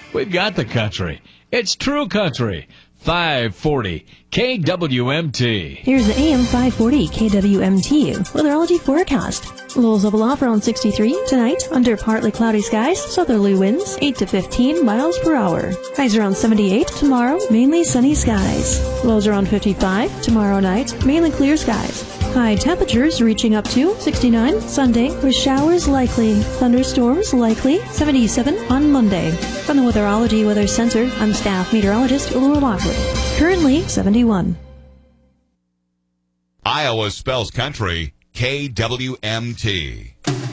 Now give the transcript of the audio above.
We've got the country. It's true country. 540 KWMT. Here's the AM 540 KWMT weatherology forecast. Lows of aloft around 63 tonight under partly cloudy skies, southerly winds 8 to 15 miles per hour. Highs around 78 tomorrow, mainly sunny skies. Lows around 55 tomorrow night, mainly clear skies. High temperatures reaching up to 69 Sunday with showers likely. Thunderstorms likely 77 on Monday. From the Weatherology Weather Center, I'm staff meteorologist Laura Lockwood. Currently 71. Iowa spells country KWMT.